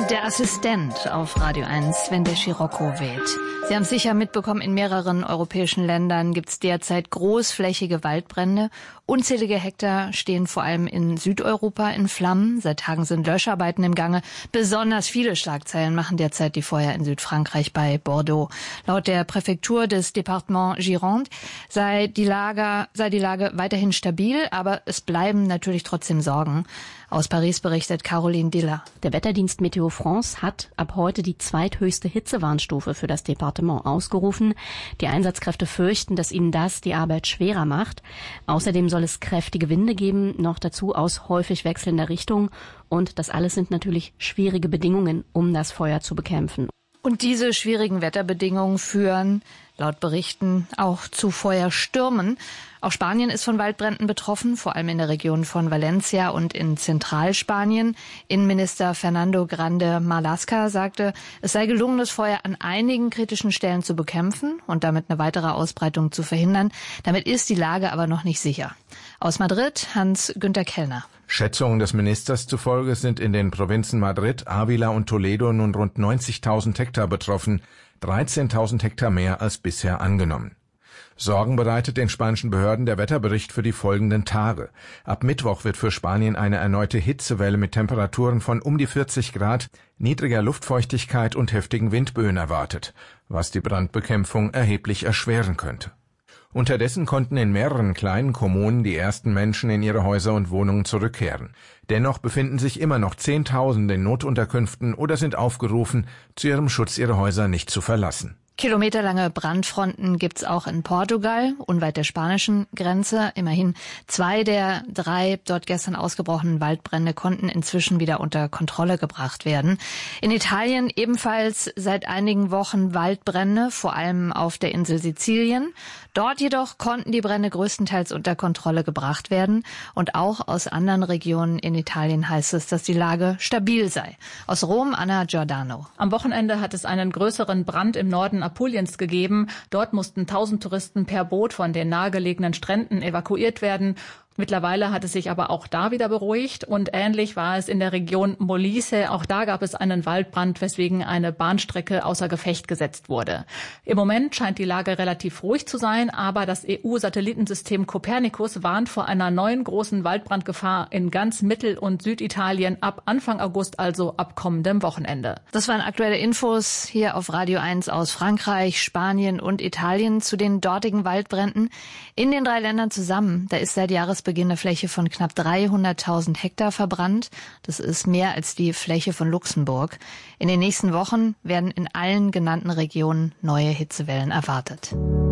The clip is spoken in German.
Der Assistent auf Radio 1, wenn der Scirocco weht. Sie haben es sicher mitbekommen, in mehreren europäischen Ländern gibt es derzeit großflächige Waldbrände. Unzählige Hektar stehen vor allem in Südeuropa in Flammen. Seit Tagen sind Löscharbeiten im Gange. Besonders viele Schlagzeilen machen derzeit die Feuer in Südfrankreich bei Bordeaux. Laut der Präfektur des Département Gironde sei die Lage weiterhin stabil, aber es bleiben natürlich trotzdem Sorgen. Aus Paris berichtet Caroline Diller. Der Wetterdienst Météo France hat ab heute die zweithöchste Hitzewarnstufe für das Departement ausgerufen. Die Einsatzkräfte fürchten, dass ihnen das die Arbeit schwerer macht. Außerdem soll es kräftige Winde geben, noch dazu aus häufig wechselnder Richtung. Und das alles sind natürlich schwierige Bedingungen, um das Feuer zu bekämpfen. Und diese schwierigen Wetterbedingungen führen laut Berichten auch zu Feuerstürmen. Auch Spanien ist von Waldbränden betroffen, vor allem in der Region von Valencia und in Zentralspanien. Innenminister Fernando Grande Marlaska sagte, es sei gelungen, das Feuer an einigen kritischen Stellen zu bekämpfen und damit eine weitere Ausbreitung zu verhindern. Damit ist die Lage aber noch nicht sicher. Aus Madrid Hans-Günther Kellner. Schätzungen des Ministers zufolge sind in den Provinzen Madrid, Ávila und Toledo nun rund 90.000 Hektar betroffen, 13.000 Hektar mehr als bisher angenommen. Sorgen bereitet den spanischen Behörden der Wetterbericht für die folgenden Tage. Ab Mittwoch wird für Spanien eine erneute Hitzewelle mit Temperaturen von um die 40 Grad, niedriger Luftfeuchtigkeit und heftigen Windböen erwartet, was die Brandbekämpfung erheblich erschweren könnte. Unterdessen konnten in mehreren kleinen Kommunen die ersten Menschen in ihre Häuser und Wohnungen zurückkehren. Dennoch befinden sich immer noch Zehntausende in Notunterkünften oder sind aufgerufen, zu ihrem Schutz ihre Häuser nicht zu verlassen. Kilometerlange Brandfronten gibt's auch in Portugal, unweit der spanischen Grenze. Immerhin 2 der 3 dort gestern ausgebrochenen Waldbrände konnten inzwischen wieder unter Kontrolle gebracht werden. In Italien ebenfalls seit einigen Wochen Waldbrände, vor allem auf der Insel Sizilien. Dort jedoch konnten die Brände größtenteils unter Kontrolle gebracht werden. Und auch aus anderen Regionen in Italien heißt es, dass die Lage stabil sei. Aus Rom, Anna Giordano. Am Wochenende hat es einen größeren Brand im Norden Apuliens gegeben. Dort mussten 1000 Touristen per Boot von den nahegelegenen Stränden evakuiert werden. Mittlerweile hat es sich aber auch da wieder beruhigt und ähnlich war es in der Region Molise. Auch da gab es einen Waldbrand, weswegen eine Bahnstrecke außer Gefecht gesetzt wurde. Im Moment scheint die Lage relativ ruhig zu sein, aber das EU-Satellitensystem Copernicus warnt vor einer neuen großen Waldbrandgefahr in ganz Mittel- und Süditalien ab Anfang August, also ab kommendem Wochenende. Das waren aktuelle Infos hier auf Radio 1 aus Frankreich, Spanien und Italien zu den dortigen Waldbränden. In den 3 Ländern zusammen, da ist seit Jahresbeginn eine Fläche von knapp 300.000 Hektar verbrannt. Das ist mehr als die Fläche von Luxemburg. In den nächsten Wochen werden in allen genannten Regionen neue Hitzewellen erwartet.